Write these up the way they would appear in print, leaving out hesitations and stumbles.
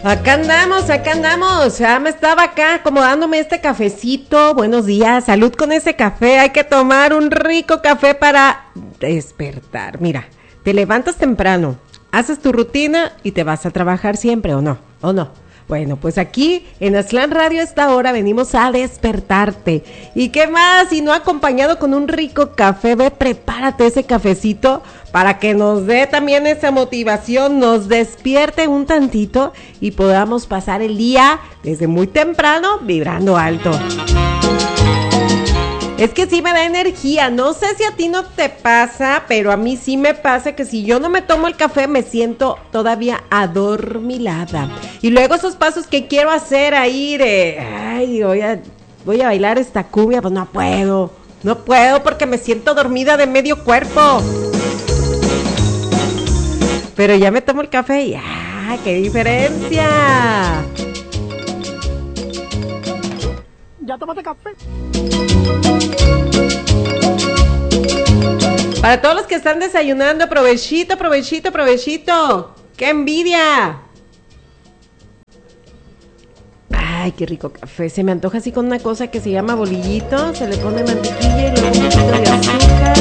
Acá andamos. Ya me estaba acá acomodándome este cafecito. Buenos días, salud con ese café. Hay que tomar un rico café para despertar. Mira, te levantas temprano, haces tu rutina y te vas a trabajar siempre, ¿o no? ¿O no? Bueno, pues aquí en Aztlán Radio a esta hora venimos a despertarte. ¿Y qué más? Si no acompañado con un rico café, ve, prepárate ese cafecito para que nos dé también esa motivación, nos despierte un tantito y podamos pasar el día desde muy temprano vibrando alto. Es que sí me da energía, no sé si a ti no te pasa, pero a mí sí me pasa que si yo no me tomo el café me siento todavía adormilada. Y luego esos pasos que quiero hacer ahí de, ay, voy a bailar esta cumbia, pues no puedo porque me siento dormida de medio cuerpo. Pero ya me tomo el café y ¡ah, qué diferencia! ¿Ya tomaste café? Para todos los que están desayunando, provechito. ¡Qué envidia! Ay, qué rico café. Se me antoja así con una cosa que se llama bolillito. Se le pone mantequilla y luego un poquito de azúcar.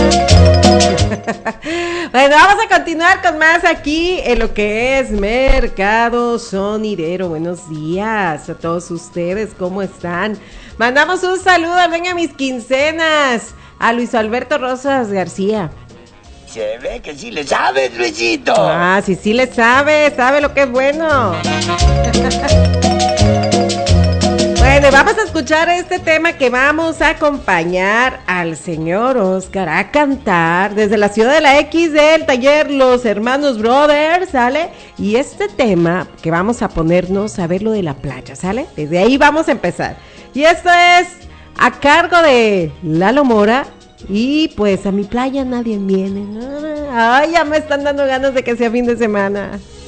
Bueno, vamos a continuar con más aquí en lo que es Mercado Sonidero. Buenos días a todos ustedes. ¿Cómo están? Mandamos un saludo, venga mis quincenas, a Luis Alberto Rosas García. Se ve que sí le sabes, Luisito. Ah, sí le sabe lo que es bueno. Bueno, vamos a escuchar este tema que vamos a acompañar al señor Oscar a cantar desde la ciudad de la X del taller Los Hermanos Brothers, ¿sale? Y este tema que vamos a ponernos a ver lo de la playa, ¿sale? Desde ahí vamos a empezar. Y esto es a cargo de Lalo Mora. Y pues a mi playa nadie viene. Ay, ya me están dando ganas de que sea fin de semana.